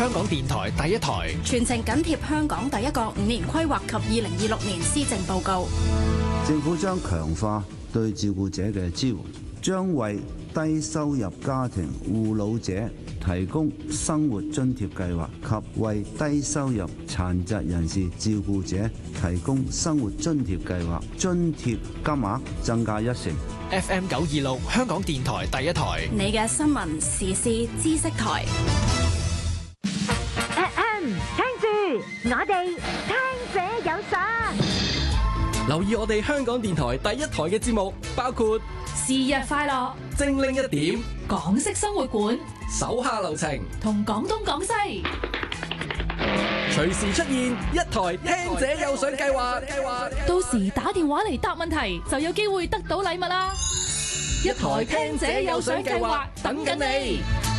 香港電台第一台， 全程緊貼香港第一個5年規劃及2026年施政報告。 政府將強化對照顧者嘅支援，將為低收入家庭護老者提供生活津貼計劃及為低收入殘疾人士照顧者提供生活津貼計劃，津貼金額增加1成。 FM 926香港電台第一台， 你嘅新聞時事知識台。 聽住，我哋聽者有賞。 留意我哋香港電台第一台嘅節目，包括是日快樂、 精靈一點、 港式生活館、 手下留情同廣東廣西。 隨時出現一台聽者有賞計劃， 到時打電話嚟答問題，就有機會得到禮物啦！一台聽者有賞計劃等緊你。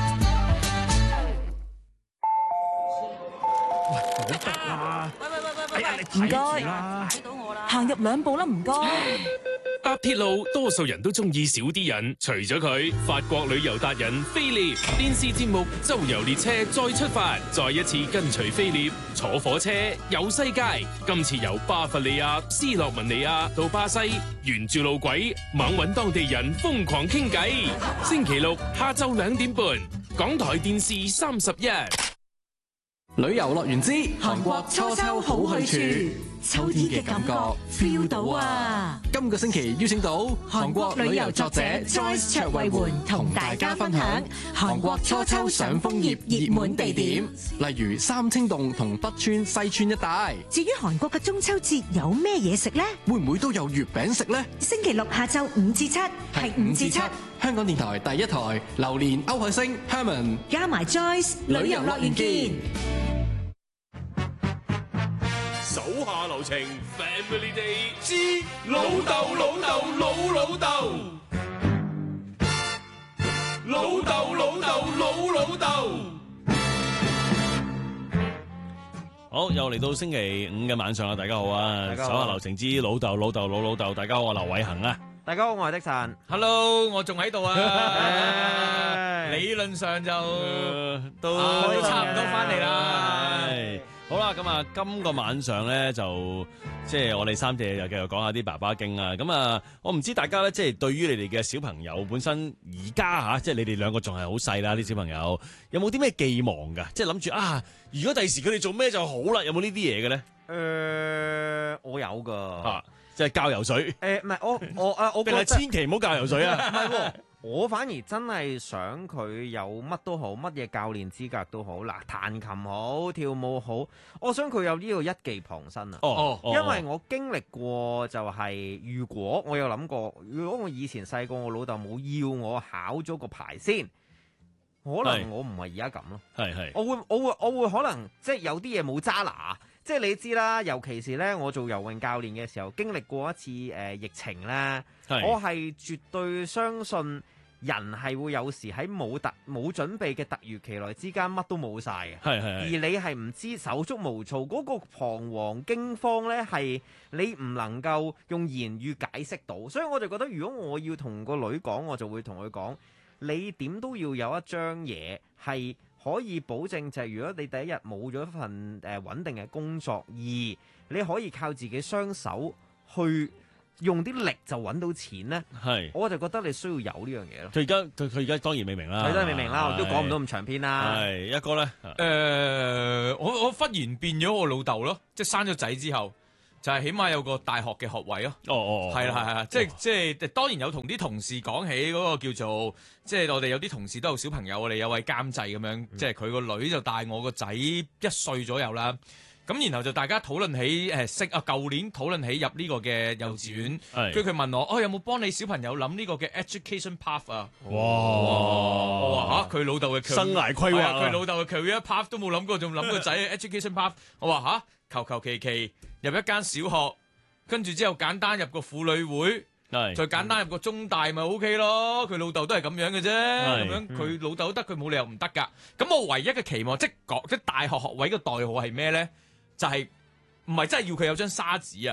唔該，行入2步啦，唔該。 搭鐵路，多數人都中意少啲人，除咗佢，法國旅遊達人菲列電視節目《周遊列車》再出發，再一次跟隨菲列坐火車遊世界。今次由巴伐利亞、斯洛文尼亞到巴西，沿住路軌猛搵當地人瘋狂傾偈。星期六下晝2點半，港台電視31。 旅遊樂園之韓國初秋好去處。 秋天嘅感覺 feel 到啊！ 今個星期邀請到韓國旅遊作者 Joyce 卓慧媛同大家分享韓國初秋賞楓葉熱門地點，例如三清洞同北川西川一帶。 至於韓國嘅中秋節有咩嘢食呢？ 會唔會都有月餅食呢？ 星期六下晝5至7，係5至7。 香港電台第一台，榴蓮歐海星 Herman 加埋 Joyce 旅遊樂園見。 手下留情 Family Day 之老豆老豆老老豆，老豆老豆老老豆。 好，又嚟到星期5嘅晚上啦，大家好啊！手下留情之老豆老豆老老豆，大家好，我劉偉恒啊！ 大家好，我係的神。 Hello， 我仲喺度啊！理論上就都差唔多翻嚟啦。 好啦，咁啊，今個晚上咧就即係我哋3姐又繼續講下啲爸爸經啊。咁啊，我唔知大家咧，即係對於你哋嘅小朋友本身而家吓，即係你哋2個仲係好細啦，啲小朋友有冇啲咩寄望噶？即係諗住啊，如果第時佢哋做咩就好啦，有冇呢啲嘢嘅咧？ 我有噶。 啊，即係教游水。 唔係我定係千祈唔好教游水啊！ 唔係喎。我反而真係想佢有乜都好，乜嘢教練資格都好，嗱，彈琴好，跳舞好，我想佢有呢個一技傍身啊！因為我經歷過就係，如果我有諗過，如果我以前細個，我老豆冇要我考咗個牌先，可能我唔係而家咁咯。係，我會可能即係有啲嘢冇揸拿。即係你知啦，尤其是咧，我做游泳教練嘅時候，經歷過一次疫情咧，我係絕對相信人係會有時喺冇準備嘅突如其來之間，乜都冇晒嘅。而你係唔知手足無措，嗰個彷徨驚慌咧，係你唔能夠用言語解釋到。所以我就覺得，如果我要同個女講，我就會同佢講，你點都要有一張嘢係可以保證，就係如果你第一日冇咗一份穩定嘅工作，而你可以靠自己雙手去用啲力就揾到錢咧，我就覺得你需要有呢樣嘢咯。 佢而家當然未明啦， 佢都係未明啦，我都講唔到咁長篇啦。 係一個咧， 我忽然變咗我老豆咯，即係生咗仔之後。就係起碼有個大學嘅學位咯。係啦，即係當然有同啲同事講起嗰個叫做，即係我哋有啲同事都有小朋友，我哋有位監製咁樣，即係佢個女就大我個仔1歲左右啦。咁然後就大家討論起舊年討論起入呢個嘅幼稚園，跟住佢問我，有冇幫你小朋友諗呢個嘅 education path 啊？我話佢老豆嘅生涯規劃， 佢老豆嘅 career path 都冇諗過，仲諗個仔嘅 education path。我話求其入一間小學，跟住之後簡單入個婦女會，再簡單入個中大咪 OK 咯。佢老豆都係咁樣嘅啫，咁樣佢老豆得，佢冇理由唔得噶。咁我唯一嘅期望，即大學學位嘅代號係咩咧？就係唔係真係要佢有張沙紙啊？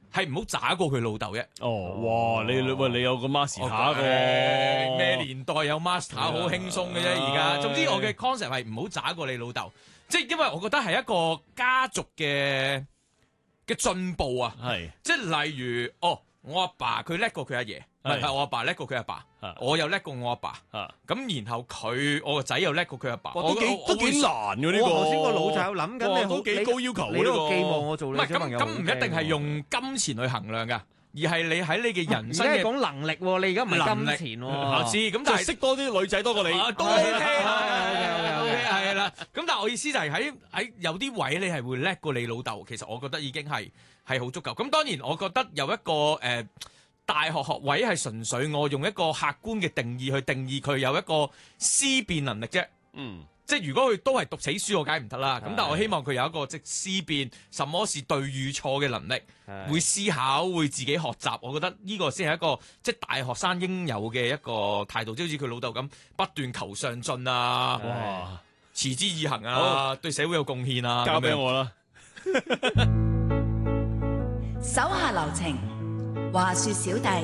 係唔好渣過佢老豆啫。 哇！你有個 master 嘅咩年代有 master 好輕鬆嘅啫？而家總之我嘅 concept 係唔好渣過你老豆，即係因為我覺得係一個家族嘅進步啊。係即係例如我阿爸佢叻過佢阿爺，我阿爸叻過佢阿爸，我又叻過我阿爸，咁然後我個仔又叻過佢阿爸， 都幾難嘅呢個。 我頭先個腦就有諗緊，你都幾高要求。 你呢個寄望我做你小朋友。 咁唔一定係用金錢去衡量㗎，而係你喺你嘅人生嘅講能力喎，你而家唔係金錢喎。 知咁，但係識多啲女仔多過你。 都 OK 係啦。咁但係我意思就係喺有啲位你係會叻過你老豆，其實我覺得已經係好足夠。咁當然我覺得有一個大學學位係純粹我用一個客觀嘅定義去定義佢有一個思辨能力啫。即係如果佢都係讀死書，我梗係唔得啦。咁但係我希望佢有一個即思辨，什麼是對與錯嘅能力，會思考，會自己學習。我覺得呢個先係一個即係大學生應有嘅一個態度，即好似佢老豆咁不斷求上進啊，哇，持之以恆啊，對社會有貢獻啊。 交俾我啦。 手下留情，話說小弟。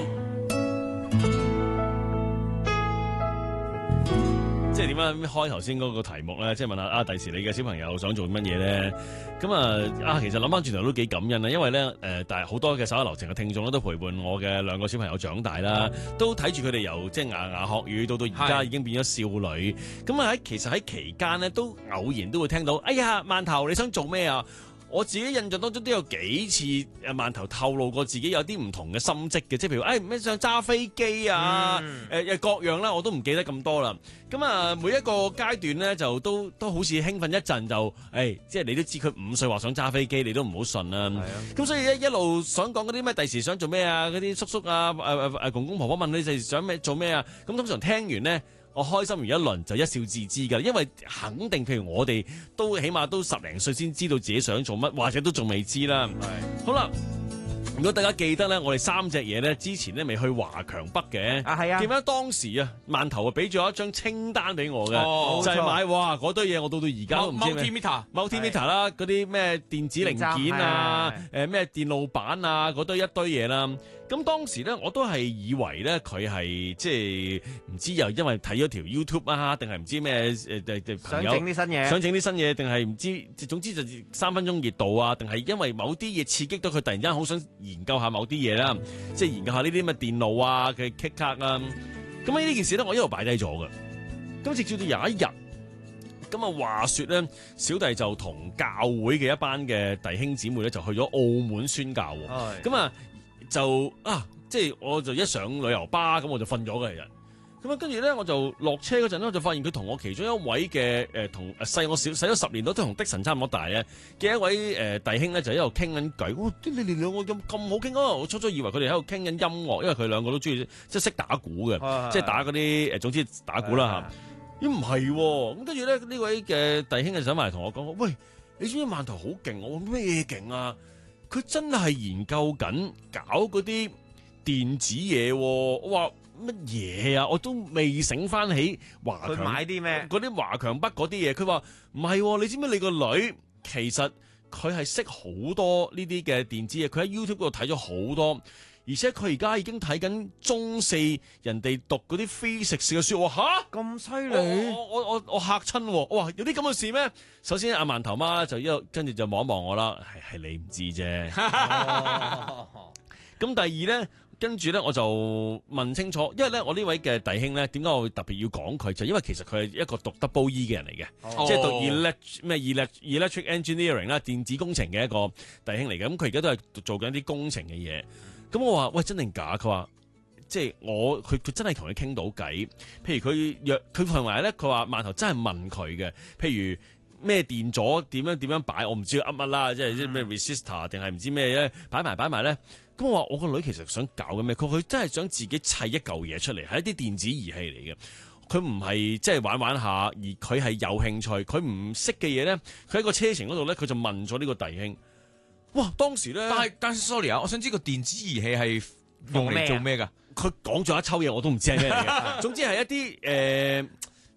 即係點樣開頭先嗰個題目咧？即係問下第時你嘅小朋友想做乜嘢咧？咁其實諗翻轉頭都幾感恩啊！因為咧但係好多嘅手下留情嘅聽眾咧，都陪伴我嘅兩個小朋友長大啦，都睇住佢哋由即係牙牙學語到而家已經變咗少女。咁其實喺期間咧，都偶然都會聽到，哎呀，饅頭你想做咩啊？我自己印象當中都有幾次饅頭透露過自己有啲唔同嘅心跡嘅，即係譬如咩想揸飛機啊，各樣啦，我都唔記得咁多啦。咁每一個階段咧就都好似興奮一陣就，即係你都知佢5歲話想揸飛機，你都唔好信啦。咁所以一路想講嗰啲咩第時想做咩啊，嗰啲叔叔啊公公婆婆問你第時想做咩啊，咁通常聽完咧，我開心完一輪就一笑置之㗎，因為肯定譬如我哋都起碼都10零歲先知道自己想做乜，或者都仲未知啦。好啦，如果大家記得咧，我哋3隻嘢咧之前咧未去華強北嘅，係啊，記得當時饅頭俾咗一張清單俾我嘅，就係買嗰堆嘢，我到而家都唔知咩 multimeter 啦，嗰啲咩電子零件啊，咩電路板啊，嗰堆一堆嘢啦。咁當時咧，我都係以為咧佢係即係唔知又因為睇咗條 YouTube 啊，定係唔知咩朋友想整啲新嘢， 定係唔知，總之就3分鐘熱度啊，定係因為某啲嘢刺激到佢突然間好想研究下某啲嘢啦，即係研究下呢啲咩電路啊嘅 kick 卡啊。咁呢件事咧，我一路擺低咗嘅。咁直至到有一日，咁話說咧，小弟就同教會嘅一班嘅弟兄姊妹咧，就去咗澳門宣教喎。咁即係我就一上旅遊巴，咁我就瞓咗嘅人。咁跟住咧，我就落車嗰陣咧，我就發現佢同我其中一位嘅同細我細咗10年都同的神差唔多大嘅一位弟兄咧，就喺度傾緊偈。你哋兩個咁好傾啊！我初初以為佢哋喺度傾緊音樂，因為佢兩個都中意即係識打鼓嘅，即係打嗰啲總之打鼓啦嚇。唔係喎，咁跟住咧呢位嘅弟兄就走埋嚟同我講：喂，你知唔知饅頭好勁？我話咩勁啊？佢真係研究緊搞嗰啲電子嘢喎。我話乜嘢啊？我都未醒翻起華強買啲咩嗰啲華強北嗰啲嘢。佢話唔係，你知唔知你個女其實佢係識好多呢啲嘅電子嘢。佢喺 YouTube 嗰度睇咗好多，而且佢而家已經睇緊中4人哋讀嗰啲 physics 嘅書。我話吓咁犀利！ 我嚇親。我話有啲咁嘅事咩？首先阿饅頭媽就跟住就望一望我啦，係你唔知啫。咁第二咧，跟住咧我就問清楚，因為咧我呢位嘅弟兄咧，點解我會特別要講佢？就因為其實佢係一個讀 double E 嘅人嚟嘅，即係讀 electric engineering 啦，電子工程嘅一個弟兄嚟嘅。咁佢而家都係做緊啲工程嘅嘢。咁我話喂，真定假？佢話即係佢真係同佢傾到偈。譬如佢同埋咧，佢話饅頭真係問佢嘅，譬如咩電阻點樣擺，我唔知佢噏乜啦，即係咩 resistor 定係唔知咩咧，擺埋咧。咁我話我個女其實想搞緊咩？佢真係想自己砌一嚿嘢出嚟，係一啲電子儀器嚟嘅。佢唔係即係玩下，而佢係有興趣。佢唔識嘅嘢咧，佢喺個車程嗰度咧，佢就問咗呢個弟兄。哇！當時咧， 但係 sorry 啊，我想知個電子儀器係用嚟做咩㗎？ 佢講咗一抽嘢，我都唔知係咩嚟嘅。總之係一啲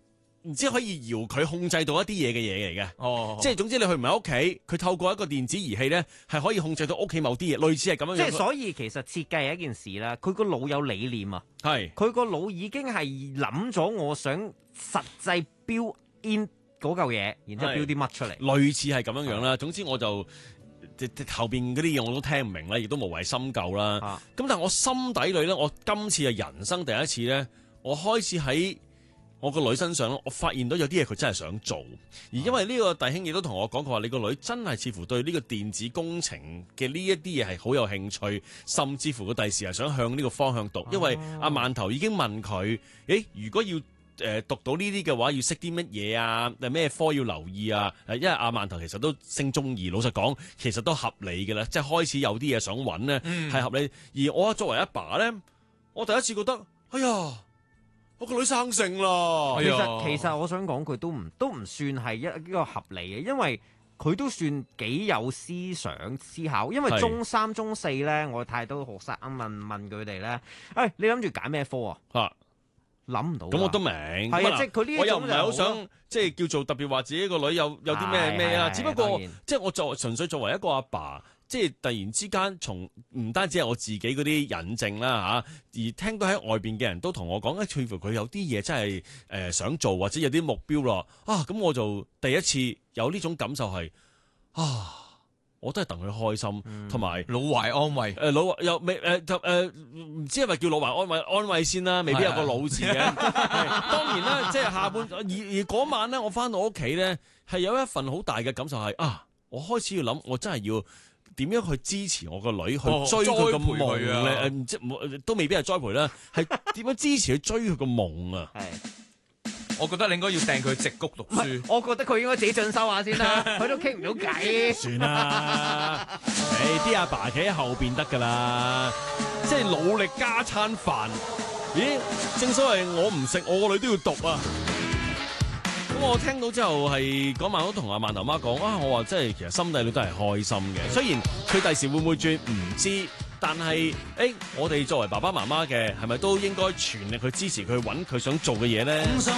唔知可以搖佢控制到一啲嘢嘅嘢嚟嘅。 哦， 即係總之你去唔喺屋企，佢透過一個電子儀器咧，係可以控制到屋企某啲嘢，類似係咁樣樣。 即係所以其實設計係一件事啦，佢個腦有理念啊， 係佢個腦已經係諗咗我想實際 build in 嗰嚿嘢，然之後 build 啲乜出嚟。 類似係咁樣樣啦。總之我就後邊嗰啲嘢我都聽唔明啦，亦都無謂深究啦。咁但係我心底裏咧，我今次係人生第一次咧，我開始喺我個女身上咧，我發現到有啲嘢佢真係想做，而因為呢個弟兄亦都同我講，佢話你個女真係似乎對呢個電子工程嘅呢一啲嘢係好有興趣，甚至乎佢第時係想向呢個方向讀。因為阿饅頭已經問佢，如果要讀到呢啲嘅話，要識啲乜嘢啊？咩科要留意啊？因為阿饅頭其實都升中二，老實講，其實都合理嘅啦，即係開始有啲嘢想揾呢，係合理。而我作為阿爸咧，我第一次覺得，哎呀！我個女生性啦， 其實我想講佢都唔算係一個合理嘅，因為佢都算幾有思想思考。因為中三中四咧，我太多學生問佢哋咧，你諗住揀咩科啊？諗唔到。咁我都明， 係啊，即係佢呢種我又唔係好想即係叫做特別話自己個女有啲咩啊，只不過即係我純粹作為一個阿爸。即係突然之間，從唔單止係我自己嗰啲引證啦而聽到喺外邊嘅人都同我講，似乎佢有啲嘢真係想做，或者有啲目標咯。咁我就第一次有呢種感受係我都係戥佢開心，同埋老懷安慰。 老又未唔知係咪叫老懷安慰先啦，未必有個老字嘅。當然啦，即係下半而嗰晚咧，我翻到屋企咧，係有一份好大嘅感受係我開始要諗，我真係要點樣去支持我個女去追佢個夢咧？即都未必係栽培啦，係點樣支持佢追佢個夢啊？ 我覺得你應該要掟佢矽谷讀書。 我覺得佢應該自己進修下先啦，佢都傾唔到偈。 算啦，啲阿爸企喺後邊得㗎啦，即係努力加餐飯。咦，正所謂我唔食，我個女都要讀啊！咁我聽到之後係嗰晚都同阿饅頭媽講我話真係其實心底裏都係開心嘅。雖然佢第時會唔會轉唔知，但係我哋作為爸爸媽媽嘅係咪都應該全力去支持佢揾佢想做嘅嘢咧？